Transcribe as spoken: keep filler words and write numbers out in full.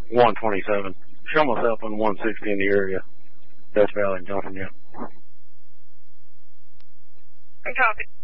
one twenty-seven. Show myself on one sixty in the area. Death Valley, Johnson, yeah. I copy.